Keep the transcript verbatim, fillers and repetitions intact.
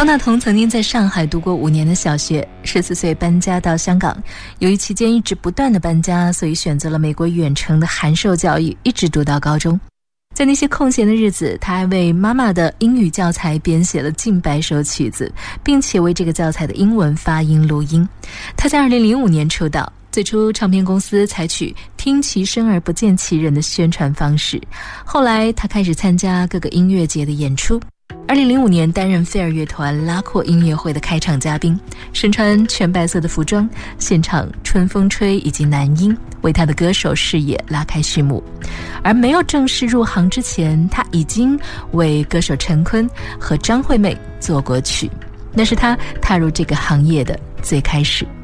方大同曾经在上海读过五年的小学，十四岁搬家到香港，由于期间一直不断的搬家，所以选择了美国远程的函授教育，一直读到高中。在那些空闲的日子，他还为妈妈的英语教材编写了近百首曲子，并且为这个教材的英文发音录音。他在二零零五年出道，最初唱片公司采取听其声而不见其人的宣传方式，后来他开始参加各个音乐节的演出。二零零五年担任飞儿乐团拉阔音乐会的开场嘉宾，身穿全白色的服装，现场春风吹以及男音，为他的歌手事业拉开序幕。而没有正式入行之前，他已经为歌手陈坤和张惠妹作过曲，那是他踏入这个行业的最开始。